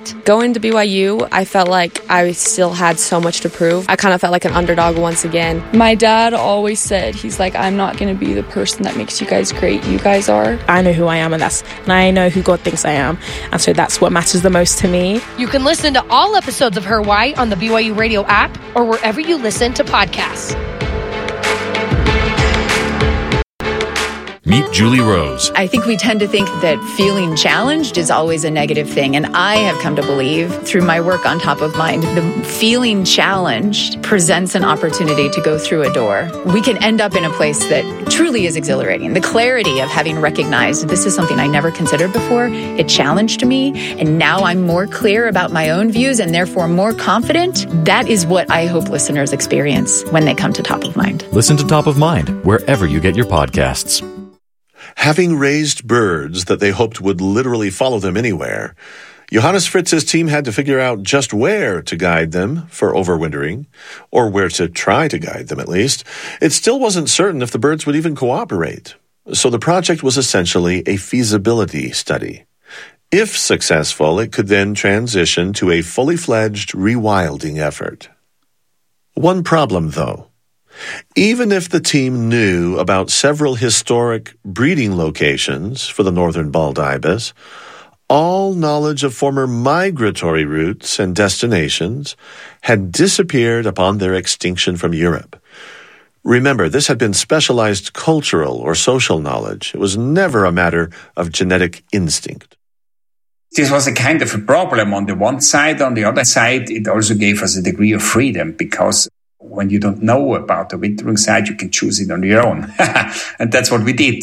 it. Going to BYU, I felt like I still had so much to prove. I kind of felt like an underdog once again. My dad always said, he's like, I'm not going to be the person that makes you guys great. You guys are. I know who I am, and I know who God thinks I am. And so that's what matters the most to me. You can listen to all episodes of Her Why on the BYU Radio app or wherever you listen to podcasts. Meet Julie Rose. I think we tend to think that feeling challenged is always a negative thing. And I have come to believe through my work on Top of Mind, the feeling challenged presents an opportunity to go through a door. We can end up in a place that truly is exhilarating. The clarity of having recognized this is something I never considered before. It challenged me. And now I'm more clear about my own views and therefore more confident. That is what I hope listeners experience when they come to Top of Mind. Listen to Top of Mind wherever you get your podcasts. Having raised birds that they hoped would literally follow them anywhere, Johannes Fritz's team had to figure out just where to guide them for overwintering, or where to try to guide them at least. It still wasn't certain if the birds would even cooperate. So the project was essentially a feasibility study. If successful, it could then transition to a fully fledged rewilding effort. One problem, though. Even if the team knew about several historic breeding locations for the northern bald ibis, all knowledge of former migratory routes and destinations had disappeared upon their extinction from Europe. Remember, this had been specialized cultural or social knowledge. It was never a matter of genetic instinct. This was a kind of a problem on the one side. On the other side, it also gave us a degree of freedom because when you don't know about the wintering site, you can choose it on your own. And that's what we did.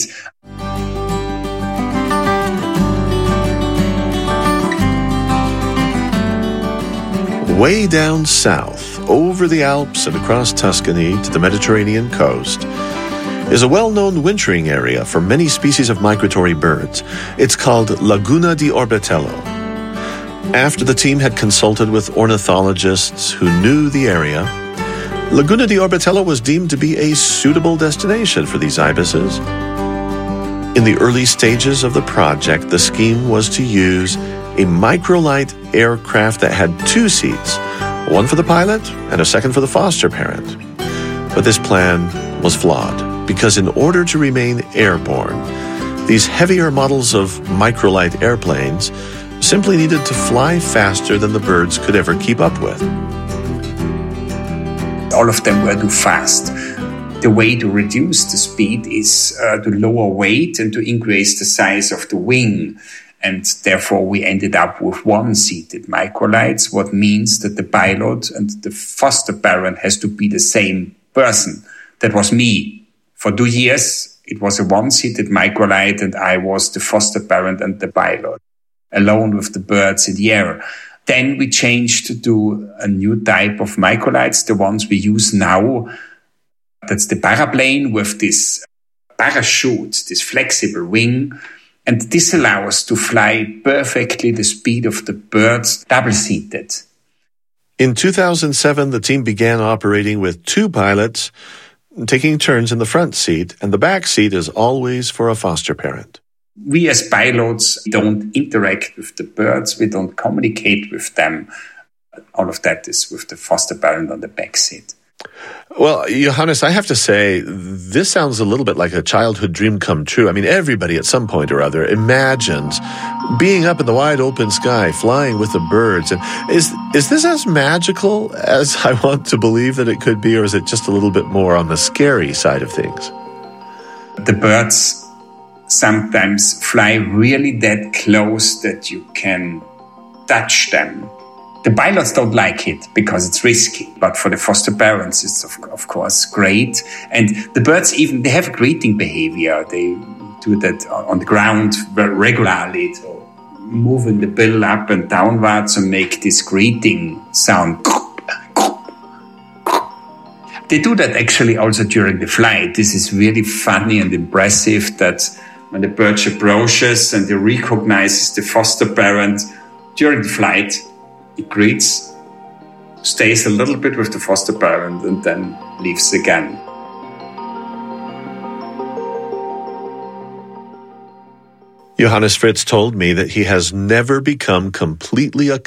Way down south, over the Alps and across Tuscany to the Mediterranean coast, is a well-known wintering area for many species of migratory birds. It's called Laguna di Orbetello. After the team had consulted with ornithologists who knew the area, Laguna di Orbetello was deemed to be a suitable destination for these ibises. In the early stages of the project, the scheme was to use a microlight aircraft that had 2 seats, one for the pilot and a second for the foster parent. But this plan was flawed, because in order to remain airborne, these heavier models of microlight airplanes simply needed to fly faster than the birds could ever keep up with. All of them were too fast. The way to reduce the speed is to lower weight and to increase the size of the wing. And therefore, we ended up with 1-seated microlights, what means that the pilot and the foster parent has to be the same person. That was me. For 2 years, it was a 1-seated microlight, and I was the foster parent and the pilot, alone with the birds in the air. Then we changed to a new type of microlights, the ones we use now. That's the paraplane with this parachute, this flexible wing. And this allows us to fly perfectly the speed of the birds, double-seated. In 2007, the team began operating with 2 pilots, taking turns in the front seat, and the back seat is always for a foster parent. We as pilots don't interact with the birds. We don't communicate with them. All of that is with the foster parent on the back seat. Well, Johannes, I have to say, this sounds a little bit like a childhood dream come true. I mean, everybody at some point or other imagines being up in the wide open sky, flying with the birds. And is this as magical as I want to believe that it could be, or is it just a little bit more on the scary side of things? The birds sometimes fly really that close that you can touch them. The pilots don't like it because it's risky, but for the foster parents, it's of course great. And the birds they have a greeting behavior. They do that on the ground very regularly, so moving the bill up and downwards and make this greeting sound. They do that actually also during the flight. This is really funny and impressive that when the bird approaches and it recognizes the foster parent during the flight, it greets, stays a little bit with the foster parent, and then leaves again. Johannes Fritz told me that he has never become completely